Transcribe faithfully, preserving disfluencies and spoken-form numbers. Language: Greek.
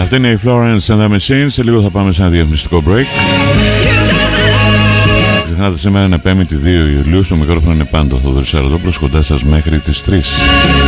Αυτή είναι η Florence and the Machine. Σε λίγο θα πάμε σε ένα διαφημιστικό break. Ξεχνάτε, σήμερα είναι πέμπτη δύο Ιουλίου. Στο μικρόφωνο είναι πάντα ο Θοδωρής Σαραδόπουλος, κοντά σας μέχρι τις τρεις.